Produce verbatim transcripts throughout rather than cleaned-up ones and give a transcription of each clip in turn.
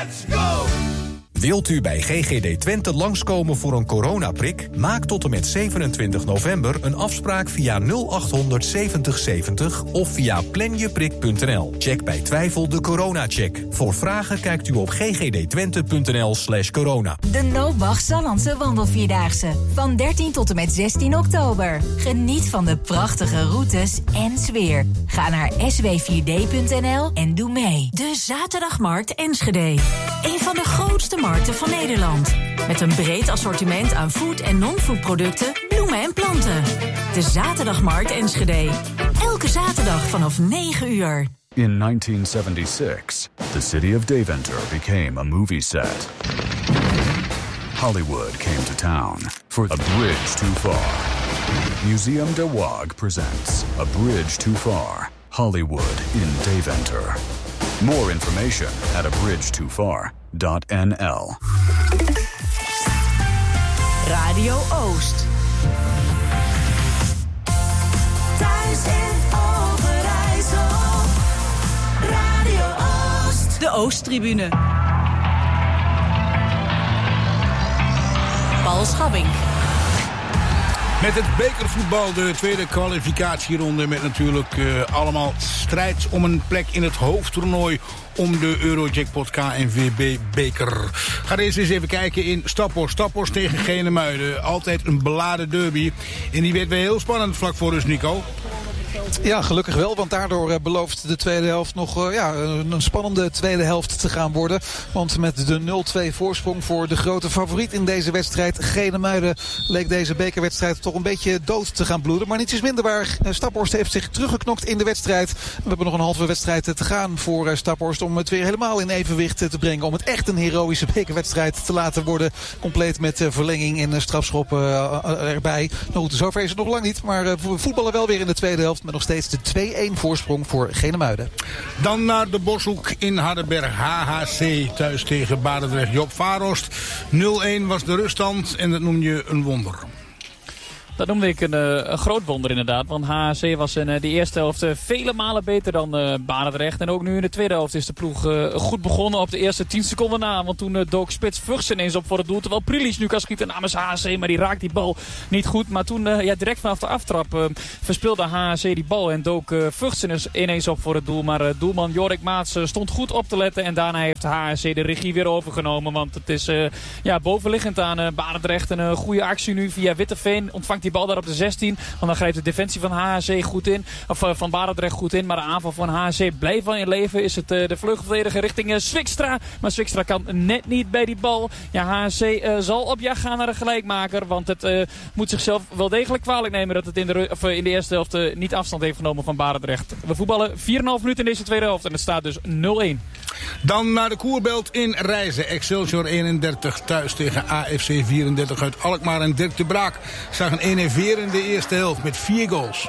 Let's go! Wilt u bij G G D Twente langskomen voor een coronaprik? Maak tot en met zevenentwintig november een afspraak via nul achthonderd zeventig zeventig of via planjeprik punt n l. Check bij twijfel de coronacheck. Voor vragen kijkt u op ggdtwente.nl slash corona. De Noobach Sallandse Wandelvierdaagse. Van dertien tot en met zestien oktober. Geniet van de prachtige routes en sfeer. Ga naar s w vier d punt n l en doe mee. De Zaterdagmarkt Enschede. Een van de grootste markten van Nederland. Met een breed assortiment aan food- en non-food producten, bloemen en planten. De Zaterdagmarkt Enschede. Elke zaterdag vanaf negen uur. In nineteen seventy-six, the city of Deventer became a movie set. Hollywood came to town for A Bridge Too Far. Museum de Waag presents A Bridge Too Far, Hollywood in Deventer. More information at a bridge too far dot n l. Radio Oost. Thuis in Overijssel. Radio Oost. De Oosttribune. Paul Schabbing. Met het bekervoetbal, de tweede kwalificatieronde, met natuurlijk uh, allemaal strijd om een plek in het hoofdtoernooi om de Eurojackpot K N V B-beker. Ga deze eens even kijken in Staphorst. Staphorst tegen Genemuiden. Altijd een beladen derby. En die werd weer heel spannend vlak voor dus, Nico. Ja, gelukkig wel, want daardoor uh, belooft de tweede helft nog uh, ja, een spannende tweede helft te gaan worden. Want met de nul twee voorsprong voor de grote favoriet in deze wedstrijd, Genemuiden, leek deze bekerwedstrijd toch een beetje dood te gaan bloeden. Maar niets is minder waar. Uh, Staphorst heeft zich teruggeknokt in de wedstrijd. We hebben nog een halve wedstrijd uh, te gaan voor uh, Staphorst om het weer helemaal in evenwicht uh, te brengen. Om het echt een heroïsche bekerwedstrijd te laten worden. Compleet met uh, verlenging en uh, strafschop uh, uh, erbij. Nou goed, zover is het nog lang niet. Maar uh, we voetballen wel weer in de tweede helft. Met nog steeds de twee-een voorsprong voor Genemuiden. Dan naar de Boshoek in Hardenberg. H H C thuis tegen Barendrecht. Job Varost. nul-een was de ruststand en dat noem je een wonder. Dat noemde ik een, een groot wonder inderdaad. Want H H C was in de eerste helft vele malen beter dan uh, Barendrecht. En ook nu in de tweede helft is de ploeg uh, goed begonnen op de eerste tien seconden na. Want toen uh, dook Spits Vugts ineens op voor het doel. Terwijl Prilic nu kan schieten namens H H C. Maar die raakt die bal niet goed. Maar toen uh, ja, direct vanaf de aftrap uh, verspeelde H H C die bal. En dook uh, Vugts ineens op voor het doel. Maar uh, doelman Jorik Maats uh, stond goed op te letten. En daarna heeft H H C de regie weer overgenomen. Want het is uh, ja, bovenliggend aan uh, Barendrecht. Een uh, goede actie nu via Witteveen. Ontvangt die bal daar op de zestien. Want dan grijpt de defensie van H H C goed in. Of uh, van Barendrecht goed in. Maar de aanval van H H C blijft wel in leven. Is het uh, de vleugelverdediger richting uh, Zwikstra. Maar Zwikstra kan net niet bij die bal. Ja, H H C uh, zal op jacht gaan naar een gelijkmaker. Want het uh, moet zichzelf wel degelijk kwalijk nemen dat het in de, of, uh, in de eerste helft uh, niet afstand heeft genomen van Barendrecht. We voetballen vier komma vijf minuten in deze tweede helft. En het staat dus nul-een. Dan naar de Koerbelt in Rijzen. Excelsior eenendertig thuis tegen A F C vierendertig uit Alkmaar. En Dirk de Braak zag een enerverende in de eerste helft met vier goals.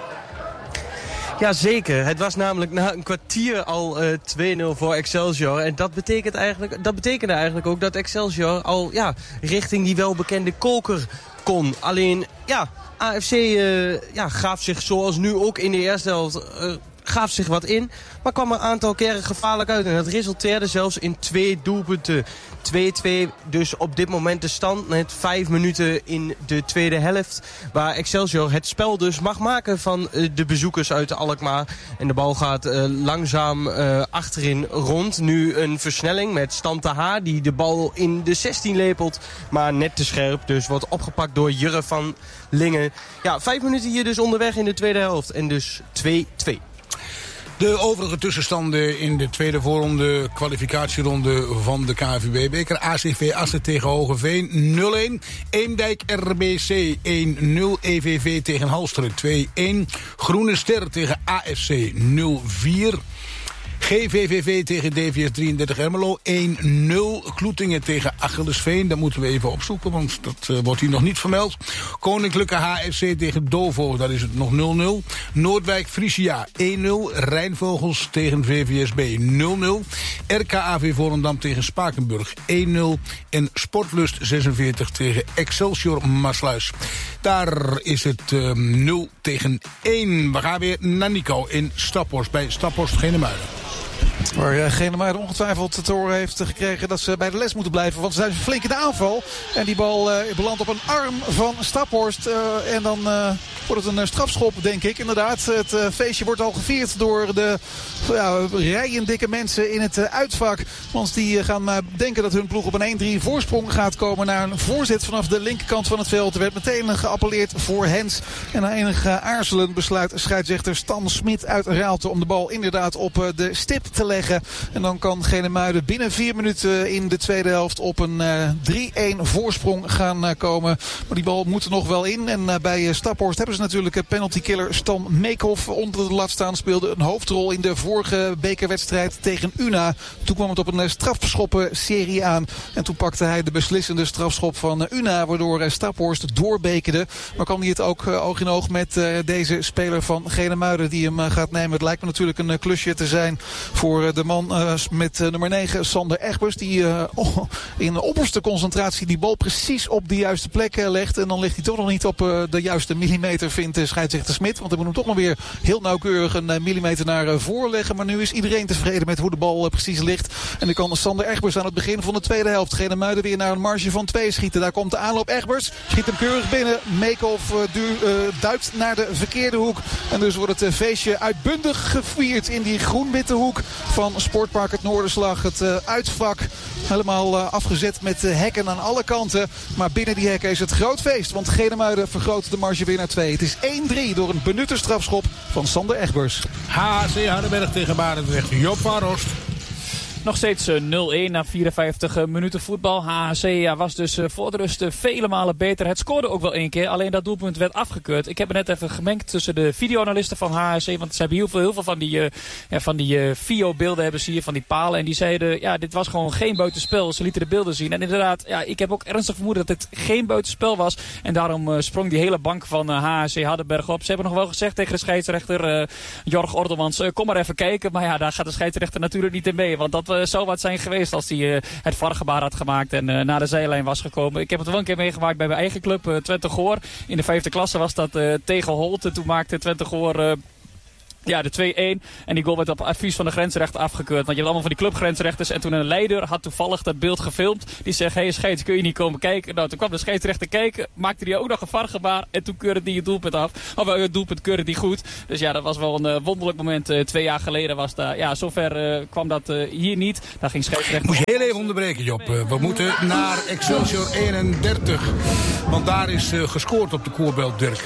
Jazeker, het was namelijk na een kwartier al uh, twee nul voor Excelsior. En dat betekent eigenlijk, dat betekende eigenlijk ook dat Excelsior al ja, richting die welbekende koker kon. Alleen, ja, A F C uh, ja, gaf zich zoals nu ook in de eerste helft... Uh, gaf zich wat in, maar kwam er een aantal keren gevaarlijk uit. En dat resulteerde zelfs in twee doelpunten. twee-twee dus op dit moment de stand met vijf minuten in de tweede helft. Waar Excelsior het spel dus mag maken van uh, de bezoekers uit Alkmaar. En de bal gaat uh, langzaam uh, achterin rond. Nu een versnelling met Stan Taha die de bal in de zestien lepelt. Maar net te scherp, dus wordt opgepakt door Jurre van Lingen. Ja, vijf minuten hier dus onderweg in de tweede helft. En dus twee-twee. De overige tussenstanden in de tweede voorronde kwalificatieronde van de K N V B-beker. A C V Assen tegen Hogeveen nul-een. Eemdijk R B C één nul. E V V tegen Halsteren twee-een. Groene Ster tegen A F C nul-vier. G V V V tegen D V S drieëndertig Ermelo één nul. Kloetingen tegen Achillesveen. Dat moeten we even opzoeken, want dat uh, wordt hier nog niet vermeld. Koninklijke H F C tegen Dovo, daar is het nog nul-nul. Noordwijk Frisia één nul. Rijnvogels tegen V V S B nul nul. R K A V Volendam tegen Spakenburg één nul. En Sportlust zesenveertig tegen Excelsior Maasluis. Daar is het uh, nul tegen één. We gaan weer naar Nico in Staphorst bij Staphorst Genemuiden. Waar uh, Genemuiden ongetwijfeld te horen heeft gekregen dat ze bij de les moeten blijven. Want ze zijn flink in de aanval. En die bal uh, belandt op een arm van Staphorst. Uh, en dan uh, wordt het een uh, strafschop, denk ik. Inderdaad, het uh, feestje wordt al gevierd door de ja, rijen dikke mensen in het uh, uitvak. Want die uh, gaan uh, denken dat hun ploeg op een één drie voorsprong gaat komen naar een voorzet vanaf de linkerkant van het veld. Er werd meteen geappelleerd voor Hens. En na enig uh, aarzelen besluit scheidsrechter Stan Smit uit Raalte om de bal inderdaad op uh, de stip te leggen. En dan kan Genemuiden binnen vier minuten in de tweede helft op een uh, drie-één voorsprong gaan uh, komen. Maar die bal moet er nog wel in. En uh, bij uh, Staphorst hebben ze natuurlijk uh, penaltykiller Stan Meekhoff onder de lat staan. Speelde een hoofdrol in de vorige bekerwedstrijd tegen Una. Toen kwam het op een uh, strafschoppenserie aan. En toen pakte hij de beslissende strafschop van uh, Una. Waardoor uh, Staphorst doorbekerde. Maar kan hij het ook uh, oog in oog met uh, deze speler van Genemuiden die hem uh, gaat nemen. Het lijkt me natuurlijk een uh, klusje te zijn voor uh, de man uh, met uh, nummer negen, Sander Egbers. Die uh, oh, in de opperste concentratie die bal precies op de juiste plek uh, legt. En dan ligt hij toch nog niet op uh, de juiste millimeter, vindt uh, scheidsrechter Smit. Want hij moet hem toch nog weer heel nauwkeurig een uh, millimeter naar uh, voren leggen. Maar nu is iedereen tevreden met hoe de bal uh, precies ligt. En dan kan Sander Egbers aan het begin van de tweede helft Genemuiden weer naar een marge van twee schieten. Daar komt de aanloop Egbers. Schiet hem keurig binnen. Meekhoff uh, duw, uh, duikt naar de verkeerde hoek. En dus wordt het uh, feestje uitbundig gevierd in die groen-witte hoek van Sportpark het Noorderslag. Het uh, uitvak helemaal uh, afgezet met uh, hekken aan alle kanten. Maar binnen die hekken is het groot feest. Want Genemuiden vergroot de marge weer naar twee. Het is één drie door een benutte strafschop van Sander Egbers. H H C Hardenberg tegen Barendrecht. Joop van Rost. Nog steeds nul-één na vierenvijftig minuten voetbal. H H C ja, was dus voor de rust vele malen beter. Het scoorde ook wel één keer. Alleen dat doelpunt werd afgekeurd. Ik heb het net even gemengd tussen de videoanalisten van H H C. Want ze hebben heel veel, heel veel van die, uh, ja, van die uh, video-beelden hebben ze hier. Van die palen. En die zeiden, ja, dit was gewoon geen buitenspel. Ze lieten de beelden zien. En inderdaad, ja, ik heb ook ernstig vermoeden dat dit geen buitenspel was. En daarom uh, sprong die hele bank van uh, H H C Hardenberg op. Ze hebben nog wel gezegd tegen de scheidsrechter uh, Jorg Ordelmans, uh, kom maar even kijken. Maar ja, daar gaat de scheidsrechter natuurlijk niet in mee. Want dat Uh, zou wat zijn geweest als hij uh, het V A R-gebaar had gemaakt en uh, naar de zijlijn was gekomen. Ik heb het wel een keer meegemaakt bij mijn eigen club, uh, Twente Goor. In de vijfde klasse was dat uh, tegen Holte. Toen maakte Twente Goor Uh, Ja, de twee-één. En die goal werd op advies van de grensrechter afgekeurd. Want je hebt allemaal van die clubgrensrechters. En toen een leider had toevallig dat beeld gefilmd. Die zegt, hé hey, scheids, kun je niet komen kijken? Nou, toen kwam de scheidsrechter kijken. Maakte hij ook nog een V A R-gebaar. En toen keurde hij het doelpunt af. Of uh, het doelpunt keurde hij goed. Dus ja, dat was wel een uh, wonderlijk moment. Uh, twee jaar geleden was dat. Ja, zover uh, kwam dat uh, hier niet. Daar ging scheidsrechter... Moet je heel even onderbreken, Job. Uh, we moeten naar Excelsior eenendertig. Want daar is uh, gescoord op de Koerbelt, Dirk.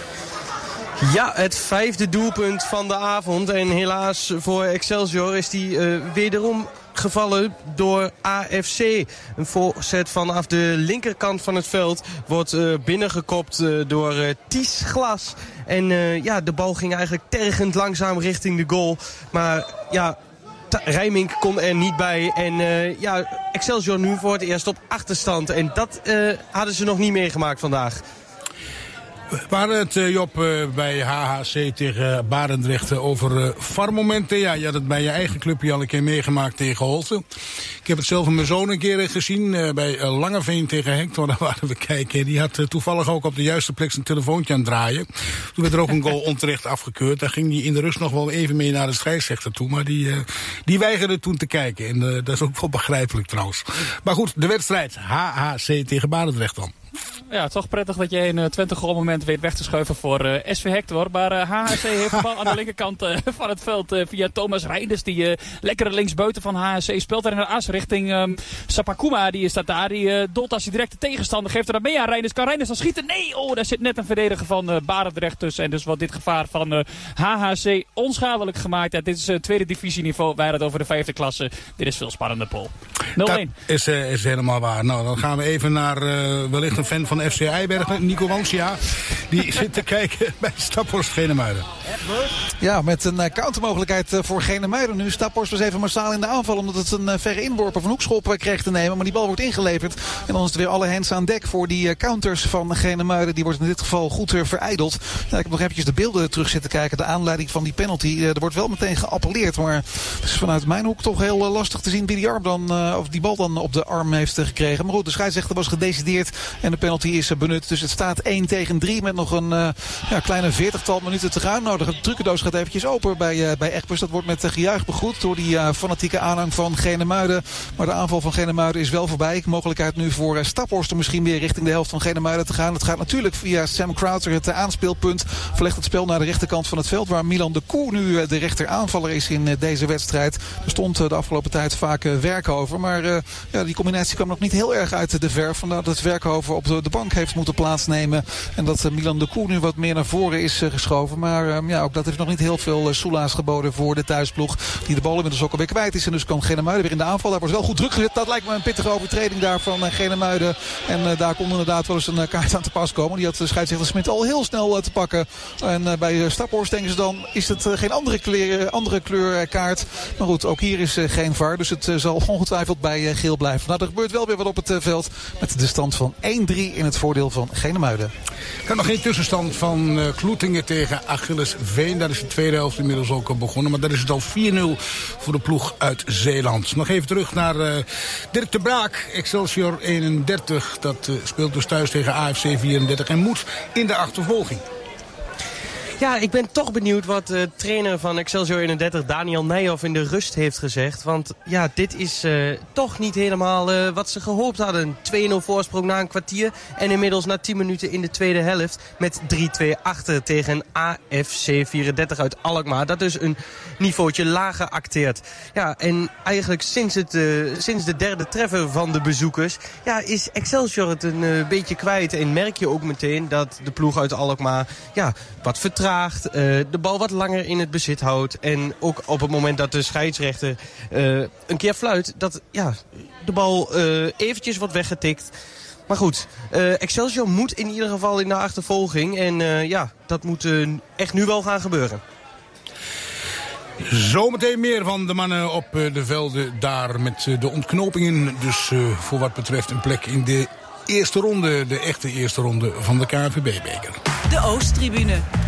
Ja, het vijfde doelpunt van de avond. En helaas voor Excelsior is die uh, wederom gevallen door A F C. Een voorzet vanaf de linkerkant van het veld wordt uh, binnengekopt uh, door uh, Ties Glas. En uh, ja, de bal ging eigenlijk tergend langzaam richting de goal. Maar ja, Rijmink kon er niet bij. En uh, ja, Excelsior nu voor het eerst op achterstand. En dat uh, hadden ze nog niet meegemaakt vandaag. We waren het, uh, Job, uh, bij H H C tegen Barendrecht uh, over uh, V A R-momenten. Ja, je had het bij je eigen clubje al een keer meegemaakt tegen Holte. Ik heb het zelf met mijn zoon een keer gezien uh, bij uh, Langeveen tegen Hector. Daar waren we kijken. Die had uh, toevallig ook op de juiste plek zijn telefoontje aan het draaien. Toen werd er ook een goal onterecht afgekeurd. Daar ging hij in de rust nog wel even mee naar de scheidsrechter toe. Maar die, uh, die weigerde toen te kijken. En uh, dat is ook wel begrijpelijk trouwens. Maar goed, de wedstrijd H H C tegen Barendrecht dan. Ja, toch prettig dat je een uh, twintig goal moment weet weg te schuiven voor uh, S V Hector. Maar uh, H H C heeft de bal aan de linkerkant uh, van het veld uh, via Thomas Reinders. Die uh, lekkere linksbuiten van H H C speelt daar in de as richting um, Sapakuma. Die staat daar. Die uh, doelt als hij direct de tegenstander geeft er dan mee aan Reinders. Kan Reinders dan schieten? Nee! Oh, daar zit net een verdediger van uh, Barendrecht tussen. En dus wordt dit gevaar van uh, H H C onschadelijk gemaakt. Ja, dit is uh, tweede divisieniveau. Wij hadden het over de vijfde klasse. Dit is veel spannender, Paul. nul-één. Dat is, uh, is helemaal waar. Nou, dan gaan we even naar uh, wellicht een fan van F C Eibergen, Nico Wansia. Die zit te kijken bij Staphorst Genemuiden. Ja, met een uh, countermogelijkheid uh, voor Genemuiden nu. Staphorst was even massaal in de aanval omdat het een uh, verre inworp of een hoekschop uh, kreeg te nemen. Maar die bal wordt ingeleverd. En dan is het weer alle hands aan dek voor die uh, counters van Genemuiden. Die wordt in dit geval goed uh, verijdeld. Ja, ik heb nog eventjes de beelden terug zitten kijken. De aanleiding van die penalty. Uh, er wordt wel meteen geappelleerd. Maar het is vanuit mijn hoek toch heel uh, lastig te zien wie die, arm dan, uh, of die bal dan op de arm heeft uh, gekregen. Maar goed, de scheidsrechter was gedecideerd. En de penalty is uh, benut. Dus het staat één tegen drie met nog een uh, ja, kleine veertigtal minuten te gaan. Nou, de trucendoos gaat eventjes open bij, uh, bij Egberts. Dat wordt met uh, gejuich begroet door die uh, fanatieke aanhang van Genemuiden. Maar de aanval van Genemuiden is wel voorbij. Mogelijkheid nu voor uh, Staphorst om misschien weer richting de helft van Genemuiden te gaan. Het gaat natuurlijk via Sam Crowther, het uh, aanspeelpunt. Verlegt het spel naar de rechterkant van het veld, waar Milan de Koe nu uh, de rechteraanvaller is in uh, deze wedstrijd. Er stond uh, de afgelopen tijd vaak uh, Werkhover. Maar uh, ja, die combinatie kwam nog niet heel erg uit de verf. Vandaar dat Werkhover op de, de bank heeft moeten plaatsnemen. En dat uh, Milan de Koe nu wat meer naar voren is uh, geschoven. Maar uh, ja, ook dat heeft nog niet heel veel uh, soelaas geboden voor de thuisploeg. Die de bal inmiddels ook alweer kwijt is. En dus kan Genemuiden weer in de aanval. Daar wordt wel goed druk gezet. Dat lijkt me een pittige overtreding daar van uh, Genemuiden. En uh, daar kon inderdaad wel eens een uh, kaart aan te pas komen. Die had de scheidsrechter Smit al heel snel uh, te pakken. En uh, bij uh, Staphorst denken ze dan, is het uh, geen andere kleur, uh, andere kleur uh, kaart. Maar goed, ook hier is uh, geen V A R. Dus het uh, zal ongetwijfeld bij uh, geel blijven. Nou, er gebeurt wel weer wat op het uh, veld. Met de stand van één drie in het voordeel van Genemuiden. Ik heb nog geen tussenstand van uh, Kloetingen tegen Achillesveen. Daar is de tweede helft inmiddels ook al begonnen. Maar daar is het al vier nul voor de ploeg uit Zeeland. Nog even terug naar uh, Dirk de Braak. Excelsior eenendertig. Dat uh, speelt dus thuis tegen A F C vierendertig. En moet in de achtervolging. Ja, ik ben toch benieuwd wat de trainer van Excelsior eenendertig, Daniel Nijhoff, in de rust heeft gezegd. Want ja, dit is uh, toch niet helemaal uh, wat ze gehoopt hadden. twee nul voorsprong na een kwartier. En inmiddels na tien minuten in de tweede helft met drie twee achter tegen A F C vierendertig uit Alkmaar. Dat dus een niveautje lager acteert. Ja, en eigenlijk sinds, het, uh, sinds de derde treffer van de bezoekers, ja, is Excelsior het een uh, beetje kwijt. En merk je ook meteen dat de ploeg uit Alkmaar, ja, wat vertraagt. Uh, de bal wat langer in het bezit houdt. En ook op het moment dat de scheidsrechter uh, een keer fluit, dat ja, de bal uh, eventjes wordt weggetikt. Maar goed, uh, Excelsior moet in ieder geval in de achtervolging. En uh, ja, dat moet uh, echt nu wel gaan gebeuren. Zometeen meer van de mannen op uh, de velden daar met uh, de ontknopingen. Dus uh, voor wat betreft een plek in de eerste ronde, de echte eerste ronde van de K N V B-beker. De Oosttribune.